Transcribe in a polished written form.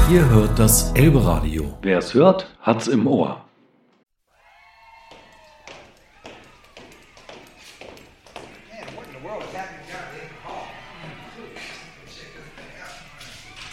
Ihr hört das Elbe-Radio. Wer es hört, hat's im Ohr.